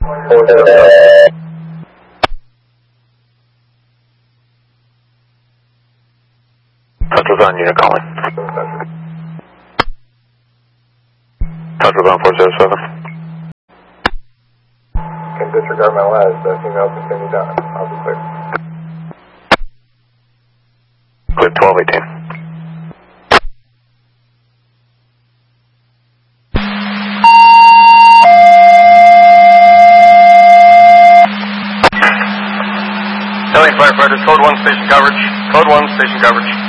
Central Zone unit calling. Central Zone 407. Can disregard my last, female continue down. I'll be clear. Clear 1218. Telling firefighters, code 1 station coverage. Code 1 station coverage.